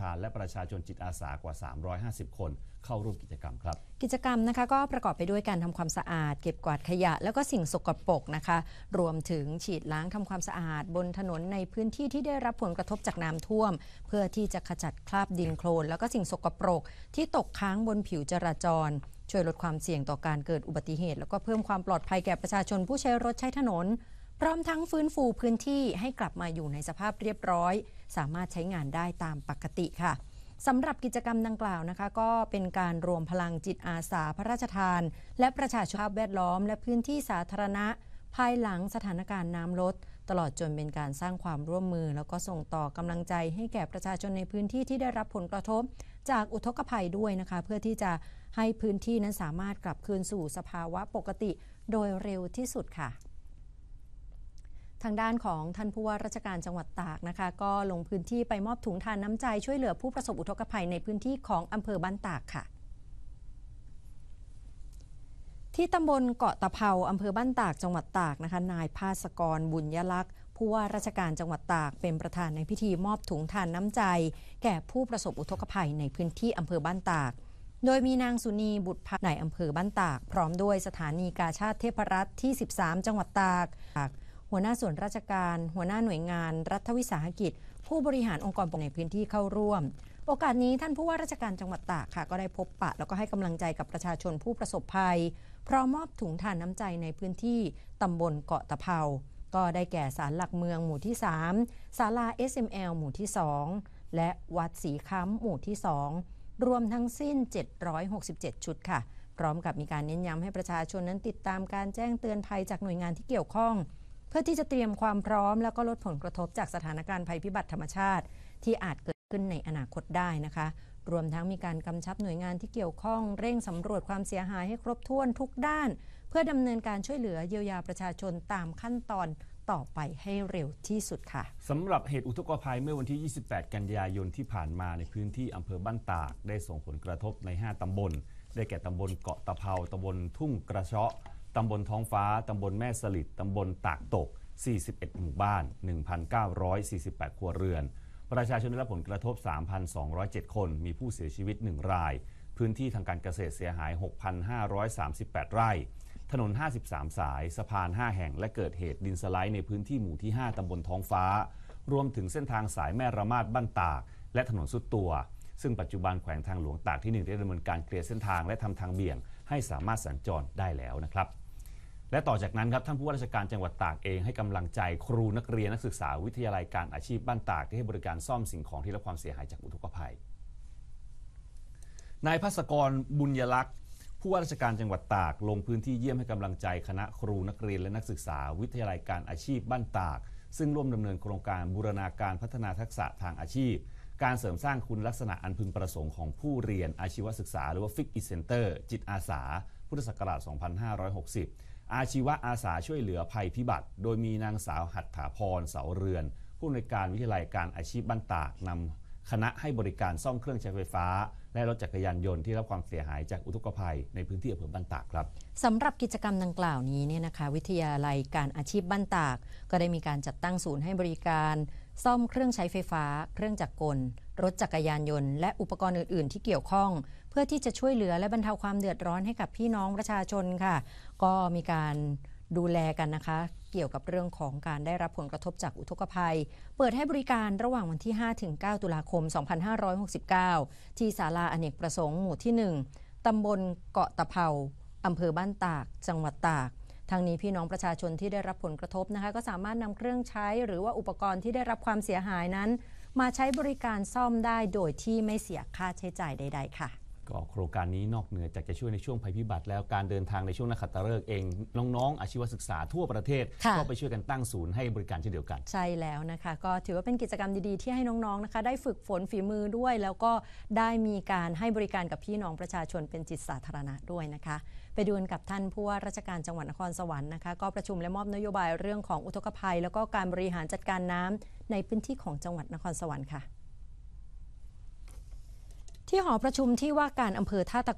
านและประชาชนจิตอาสากว่า350คนเข้าร่วมกิจกรรมครับกิจกรรมนะคะก็ประกอบไปด้วยการทำความสะอาดเก็บกวาดขยะแล้วก็สิ่งสกปรกนะคะรวมถึงฉีดล้างทำความสะอาดบนถนนในพื้นที่ที่ได้รับผลกระทบจากน้ำท่วมเพื่อที่จะขจัดคราบดินโคลนแล้วก็สิ่งสกปรกที่ตกค้างบนผิวจราจรช่วยลดความเสี่ยงต่อการเกิดอุบัติเหตุแล้วก็เพิ่มความปลอดภัยแก่ประชาชนผู้ใช้รถใช้ถนนพร้อมทั้งฟื้นฟูพื้นที่ให้กลับมาอยู่ในสภาพเรียบร้อยสามารถใช้งานได้ตามปกติค่ะสำหรับกิจกรรมดังกล่าวนะคะก็เป็นการรวมพลังจิตอาสาพระราชทานและประชาชนแวดล้อมและพื้นที่สาธารณะภายหลังสถานการณ์น้ำลดตลอดจนเป็นการสร้างความร่วมมือแล้วก็ส่งต่อกำลังใจให้แก่ประชาชนในพื้นที่ที่ได้รับผลกระทบจากอุทกภัยด้วยนะคะเพื่อที่จะให้พื้นที่นั้นสามารถกลับคืนสู่สภาวะปกติโดยเร็วที่สุดค่ะทางด้านของท่านผู้ว่าราชการจังหวัดตากนะคะก็ลงพื้นที่ไปมอบถุงทานน้ำใจช่วยเหลือผู้ประสบอุทกภัยในพื้นที่ของอำเภอบ้านตากค่ะที่ตำบลเกาะตะเภาอำเภอบ้านตากจังหวัดตากนะคะนายภาสกรบุญยลักษณ์ผู้ว่าราชการจังหวัดตากเป็นประธานในพิธีมอบถุงทานน้ำใจแก่ผู้ประสบอุทกภัยในพื้นที่อำเภอบ้านตากโดยมีนางสุนีบุตรพัฒน์ในอำเภอบ้านตากพร้อมด้วยสถานีกาชาดเทพรัตน์ที่13จังหวัดตากหัวหน้าส่วนราชการหัวหน้าหน่วยงานรัฐวิสาหกิจผู้บริหารองค์กรในพื้นที่เข้าร่วมโอกาสนี้ท่านผู้ว่าราชการจังหวัดตากค่ะก็ได้พบปะแล้วก็ให้กำลังใจกับประชาชนผู้ประสบภัยพร้อมมอบถุงทานน้ำใจในพื้นที่ตำบลเกาะตะเภาก็ได้แก่ศาลหลักเมืองหมู่ที่3ศาลา SML หมู่ที่2และวัดศรีค้ำหมู่ที่2รวมทั้งสิ้น767ชุดค่ะพร้อมกับมีการเน้นย้ำให้ประชาชนนั้นติดตามการแจ้งเตือนภัยจากหน่วยงานที่เกี่ยวข้องเพื่อที่จะเตรียมความพร้อมแล้วก็ลดผลกระทบจากสถานการณ์ภัยพิบัติธรรมชาติที่อาจเกิดขึ้นในอนาคตได้นะคะรวมทั้งมีการกำชับหน่วยงานที่เกี่ยวข้องเร่งสำรวจความเสียหายให้ครบถ้วนทุกด้านเพื่อดำเนินการช่วยเหลือเยียวยาประชาชนตามขั้นตอนต่อไปให้เร็วที่สุดค่ะสำหรับเหตุอุทกภัยเมื่อวันที่ 28 กันยายนที่ผ่านมาในพื้นที่อำเภอบ้านตากได้ส่งผลกระทบใน 5 ตำบลได้แก่ตำบลเกาะตะเภาตำบลทุ่งกระเชาะตำบลท้องฟ้าตำบลแม่สลิดตำบลตากตก41 หมู่บ้าน 1,948 ครัวเรือนประชาชนได้รับผลกระทบ 3,207 คนมีผู้เสียชีวิต 1 รายพื้นที่ทางการเกษตรเสียหาย 6,538 ไร่ถนน 53 สายสะพาน 5 แห่งและเกิดเหตุดินสไลด์ในพื้นที่หมู่ที่ 5 ตำบลท้องฟ้ารวมถึงเส้นทางสายแม่ระมาดบ้านตากและถนนสุดตัวซึ่งปัจจุบันแขวงทางหลวงตากที่ 1 ได้ดำเนินการเคลียร์เส้นทางและทำทางเบี่ยงให้สามารถสัญจรได้แล้วนะครับและต่อจากนั้นครับท่านผู้ว่าราชการจังหวัดตากเองให้กำลังใจครูนักเรียนนักศึกษาวิทยาลัยการอาชีพบ้านตากที่ให้บริการซ่อมสิ่งของที่รับความเสียหายจากอุทกภัยนายภาสกรบุญยลักษณ์ผู้ว่าราชการจังหวัดตากลงพื้นที่เยี่ยมให้กำลังใจคณะครูนักเรียนและนักศึกษาวิทยาลัยการอาชีพบ้านตากซึ่งร่วมดำเนินโครงการบูรณาการพัฒนาทักษะทางอาชีพการเสริมสร้างคุณลักษณะอันพึงประสงค์ของผู้เรียนอาชีวศึกษาหรือว่าฟิกอิเซนเตอร์จิตอาสาพุทธศักราช 2560อาชีวะอาสาช่วยเหลือภัยพิบัติโดยมีนางสาวหัตถาพรเสาเรือนผู้อำนวยการวิทยาลัยการอาชีพบ้านตากนำคณะให้บริการซ่อมเครื่องใช้ไฟฟ้าและรถจักรยานยนต์ที่รับความเสียหายจากอุทกภัยในพื้นที่อำเภอบ้านตากครับสำหรับกิจกรรมดังกล่าวนี้เนี่ยนะคะวิทยาลัยการอาชีพบ้านตากก็ได้มีการจัดตั้งศูนย์ให้บริการซ่อมเครื่องใช้ไฟฟ้าเครื่องจักรกลรถจักรยานยนต์และอุปกรณ์อื่นๆที่เกี่ยวข้องเพื่อที่จะช่วยเหลือและบรรเทาความเดือดร้อนให้กับพี่น้องประชาชนค่ะก็มีการดูแลกันนะคะเกี่ยวกับเรื่องของการได้รับผลกระทบจากอุทกภัยเปิดให้บริการระหว่างวันที่ 5-9 ตุลาคม 2569 ที่ศาลาอเนกประสงค์หมู่ที่ 1 ตำบลเกาะตะเภาอำเภอบ้านตากจังหวัดตากทางนี้พี่น้องประชาชนที่ได้รับผลกระทบนะคะก็สามารถนำเครื่องใช้หรือว่าอุปกรณ์ที่ได้รับความเสียหายนั้นมาใช้บริการซ่อมได้โดยที่ไม่เสียค่าใช้จ่ายใดๆค่ะก็โครงการนี้นอกเหนือจากจะช่วยในช่วงภัยพิบัติแล้วการเดินทางในช่วงนักขัตฤกษ์เองน้องๆอาชีวศึกษาทั่วประเทศก็ไปช่วยกันตั้งศูนย์ให้บริการเช่นเดียวกันใช่แล้วนะคะก็ถือว่าเป็นกิจกรรมดีๆที่ให้น้องๆนะคะได้ฝึกฝนฝีมือด้วยแล้วก็ได้มีการให้บริการกับพี่น้องประชาชนเป็นจิตสาธารณะด้วยนะคะไปดูกันกับท่านผู้ว่าราชการจังหวัดนครสวรรค์นะคะก็ประชุมและมอบนโยบายเรื่องของอุทกภัยแล้วก็การบริหารจัดการน้ำในพื้นที่ของจังหวัดนครสวรรค์ค่ะที่หอประชุมที่ว่าการอำเภอท่าตะ